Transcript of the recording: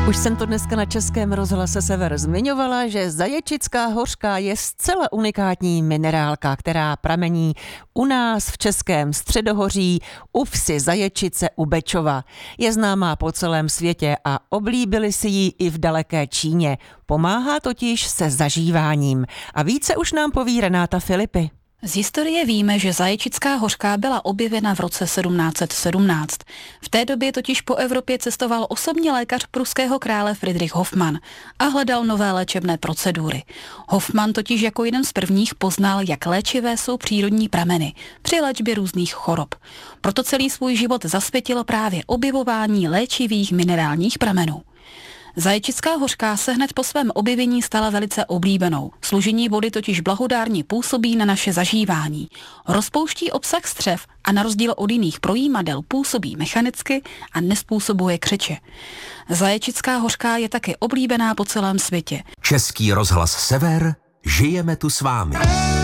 Už jsem to dneska na Českém rozhlase Sever zmiňovala, že Zaječická hořká je zcela unikátní minerálka, která pramení u nás v Českém středohoří u vsi Zaječice u Bečova. Je známá po celém světě a oblíbili si ji i v daleké Číně. Pomáhá totiž se zažíváním. A více už nám poví Renáta Filipy. Z historie víme, že Zaječická hořká byla objevena v roce 1717. V té době totiž po Evropě cestoval osobní lékař pruského krále Friedrich Hoffmann a hledal nové léčebné procedury. Hoffmann totiž jako jeden z prvních poznal, jak léčivé jsou přírodní prameny při léčbě různých chorob. Proto celý svůj život zasvětil právě objevování léčivých minerálních pramenů. Zaječická hořká se hned po svém objevení stala velice oblíbenou. Služení vody totiž blahodárně působí na naše zažívání. Rozpouští obsah střev a na rozdíl od jiných projímadel působí mechanicky a nezpůsobuje křeče. Zaječická hořká je také oblíbená po celém světě. Český rozhlas Sever, žijeme tu s vámi.